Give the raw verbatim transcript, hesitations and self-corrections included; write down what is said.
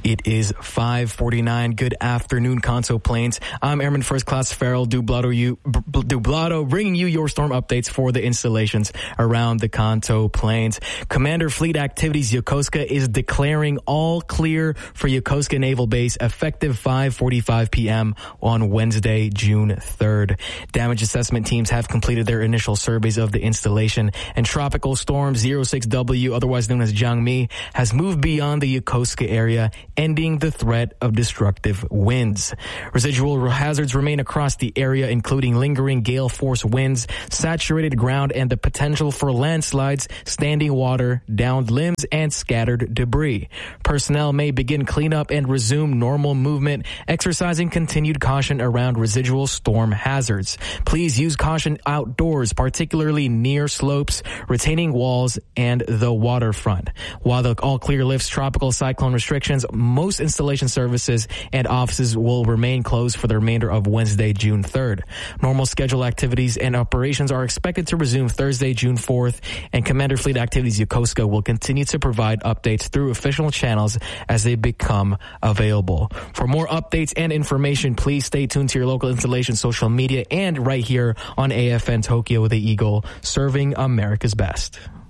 It is five forty-nine. Good afternoon, Kanto Plains. I'm Airman First Class Farrell Dublato, you, Dublato, bringing you your storm updates for the installations around the Kanto Plains. Commander Fleet Activities Yokosuka is declaring all clear for Yokosuka Naval Base effective five forty-five p.m. on Wednesday, June third. Damage assessment teams have completed their initial surveys of the installation, and Tropical Storm zero six W, otherwise known as Jangmi, has moved beyond the Yokosuka area, ending the threat of destructive winds. Residual hazards remain across the area, including lingering gale force winds, saturated ground, and the potential for landslides, standing water, downed limbs, and scattered debris. Personnel may begin cleanup and resume normal movement, exercising continued caution around residual storm hazards. Please use caution outdoors, particularly near slopes, retaining walls, and the waterfront. While the all clear lifts tropical cyclone restrictions, most installation services and offices will remain closed for the remainder of Wednesday, June third. Normal schedule activities and operations are expected to resume Thursday, June fourth, and Commander Fleet Activities Yokosuka will continue to provide updates through official channels as they become available. For more updates and information, please stay tuned to your local installation social media and right here on A F N Tokyo, the Eagle, serving America's best.